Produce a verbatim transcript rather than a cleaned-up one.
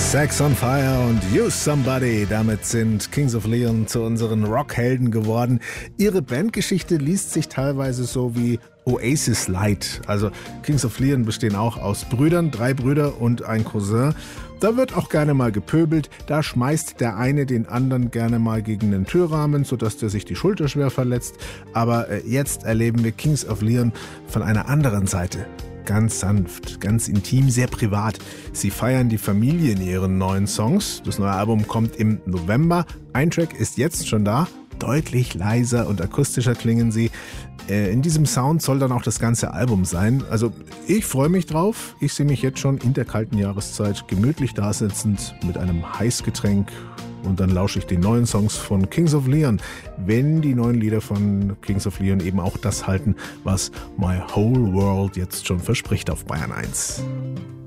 Sex on Fire und Use Somebody. Damit sind Kings of Leon zu unseren Rockhelden geworden. Ihre Bandgeschichte liest sich teilweise so wie Oasis Light. Also Kings of Leon bestehen auch aus Brüdern, drei Brüder und ein Cousin. Da wird auch gerne mal gepöbelt. Da schmeißt der eine den anderen gerne mal gegen den Türrahmen, sodass der sich die Schulter schwer verletzt. Aber äh, jetzt erleben wir Kings of Leon von einer anderen Seite. Ganz sanft, ganz intim, sehr privat. Sie feiern die Familie in ihren neuen Songs. Das neue Album kommt im November. Ein Track ist jetzt schon da. Deutlich leiser und akustischer klingen sie. In diesem Sound soll dann auch das ganze Album sein. Also ich freue mich drauf. Ich sehe mich jetzt schon in der kalten Jahreszeit gemütlich dasitzend mit einem Heißgetränk. Und dann lausche ich den neuen Songs von Kings of Leon, wenn die neuen Lieder von Kings of Leon eben auch das halten, was My Whole World jetzt schon verspricht auf Bayern eins.